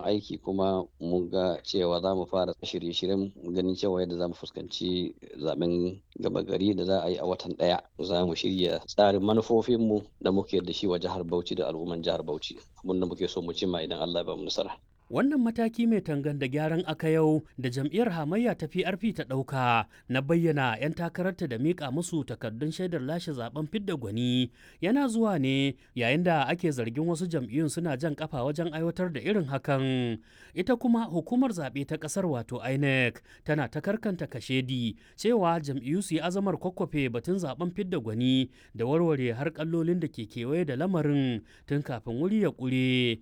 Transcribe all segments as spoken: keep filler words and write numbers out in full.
aiki kuma mun ga cewa za mu fara shirye-shiryen ganin cewa yadda za mu fuskanci zaben gaba gari da za a yi a watan ɗaya. Za mu shirya tsarin manufofinmu da muke da shi wa jihar Bauchi da al'umman jihar Bauchi, abin da muke so mu cimma idan Allah ya ba mu nasara. Wannan mataki mai tangan da gyaran aka yau da jam'iyyar hamayya ta P R P ta ɗauka na bayyana 'yan takararta da miƙa musu takardun shaidar lashe zaben fidda gwani yana zuwa ne yayin da ake zargin wasu jam'iyyun suna jan kafa wajen aiwatar da irin hakan. Ita kuma hukumar zaɓe ta ƙasar wato I N E C tana ta karkanta kashedi cewa jam'iyyu su yi azamar kwakwafe batun zaben fidda gwani da warware har kallolin da ke kewaye da lamarin tun kafin wuri ya ƙure.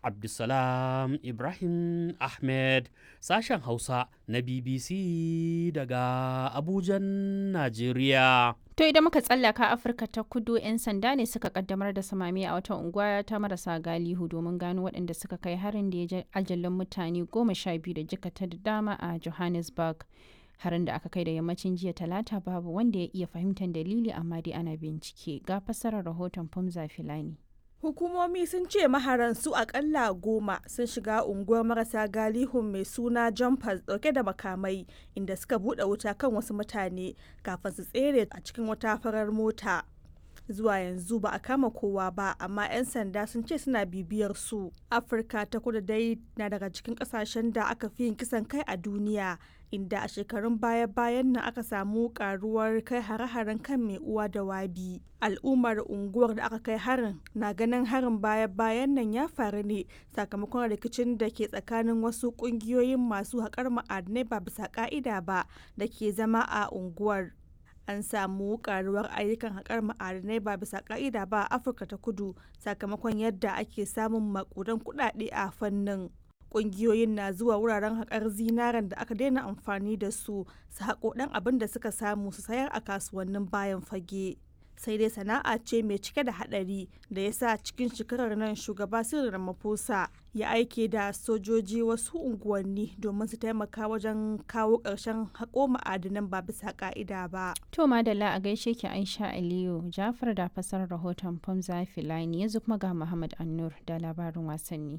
Abdulsalam Ibrahim Ahmed, sashen Hausa na B B C daga Abujan, Najeriya. To idan muka tsallaka Afirka ta kudu 'yan sanda ne suka kaddamar da samami a wata unguwa ta marasa galihu domin gano waɗanda suka kai harin da ya ji ajalin mutane goma sha biyu da jikata da dama a Johannesburg. Harin da aka kai da yammacin jiya talata babu wanda ya iya fahimtar dalili amma dai ana bincike. Ga fassarar rahoton Fumza Filani. Hukumomi sun ce maharan su akalla goma sun shiga unguwar marasa galihun mai suna Jumpers dauke da makamai inda suka bude wuta kan wasu mutane kafin su tsere a cikin wata farar mota. Zuwa yanzu ba a kama kowa ba amma 'yan sanda sun ce suna bibiyar su. Afirka ta kudu dai na daga cikin kasashen da aka fi yin kisan kai a duniya, inda a shekarun baya-bayan nan aka samu karuwar kai hare-haren kan mai uwa da wabi. Al'ummar unguwar da aka kai harin na ganin harin baya-bayan nan ya faru ne sakamakon rikicin da ke tsakanin wasu kungiyoyin masu haƙar ma'adinai ba bisa ka'ida ba da ke zama a unguwar. An samu karuwar ayyukan haƙar ma'adinai ba bisa ka'ida ba a Afirka ta kudu sakamakon yadda ake samun makudan kuɗaɗe a fannin. Ƙungiyoyin na zuwa wuraren haƙar zinaren da aka daina amfani da su su haƙo ɗan abin da suka samu su sayar a kasuwannin bayan fage. Sai dai sana'a ce mai cike da haɗari da ya sa cikin shekarar nan shugaba Cyril Ramaphosa ya aike da sojoji wasu unguwanni domin su taimaka wajen kawo ƙarshen haƙo ma'adinan ba bisa ƙa'ida ba. To madalla a gaishe ki Aisha Aliyu Jafar da fassarar rahoton Fumza Filani yanzu kuma ga Muhammad Annur da labarin wasanni.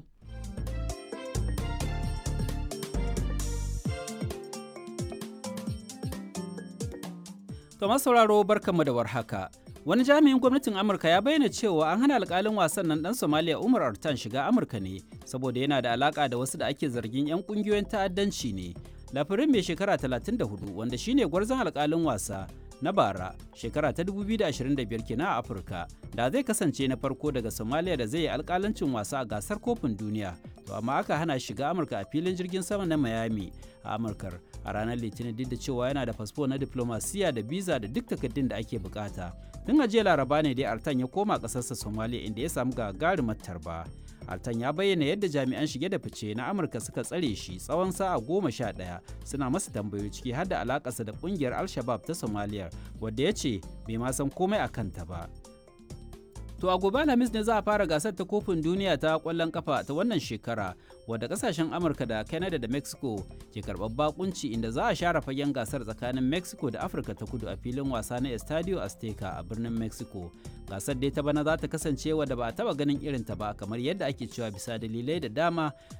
Kamar sauraro barkanmu da warhaka. Wani jami'in gwamnatin Amurka ya bayyana cewa an hana alkalin wasan nan dan Somalia Umar Artan shiga Amurka ne saboda yana da alaka da wasu da ake zargin 'yan kungiyoyin ta'addanci ne. Lafirin mai shekara talatin da hudu wanda shine gwarzon alkalin wasa na bara shekara ta dubu biyu da ashirin da biyar kenan a Afirka da zai kasance na farko daga Somalia da zai yi alkalancin wasa a gasar kofin duniya. To amma aka hana shiga Amurka a filin jirgin sama na Miami a Amurkar a ranar Litinin duk da cewa yana da fasfo na diplomasiya da biza da duk takardun da ake bukata. Tun a jiya Laraba ne dai Artan ya koma ƙasarsa Somalia inda ya samu gagarumar tarba. Artan ya bayyana yadda jami'an shige da fice na Amurka suka tsare shi tsawon sa'a goma sha ɗaya suna masa tambayoyi ciki har da alakarsa da ƙungiyar Al-Shabaab ta Somalia wadda ya ce bai ma san komai a kanta ba. To a gobe Alhamis ne za a fara gasar ta kofin duniya ta kwallon kafa ta wannan shekara wadda kasashen Amurka da Canada da Mexico ke karɓar bakunci inda za a share fagen gasar tsakanin Mexico da Afirka ta kudu a filin wasa na Estadio Azteca a birnin Mexico. Gasar dai ta bana za ta kasance wadda ba a taba ganin irin ta ba kamar yadda ake cewa bisa dalilai da dama